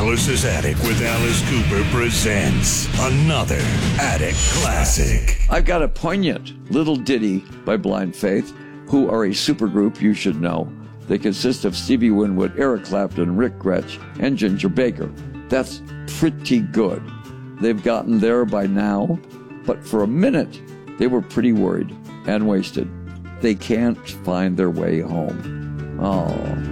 Alice's Attic with Alice Cooper presents another Attic Classic. I've got a poignant little ditty by Blind Faith, who are a supergroup you should know. They consist of Stevie Winwood, Eric Clapton, Rick Gretsch, and Ginger Baker. That's pretty good. They've gotten there by now, but for a minute, they were pretty worried and wasted. They can't find their way home. Oh.